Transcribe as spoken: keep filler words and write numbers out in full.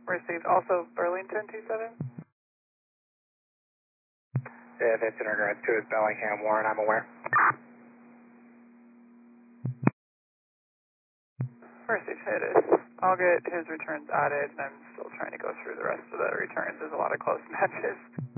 Received. Also Burlington two seven? Yeah, that's in regards to it, Bellingham, Warren, I'm aware. Received. It is. I'll get his returns added, and I'm still trying to go through the rest of the returns. There's a lot of close matches.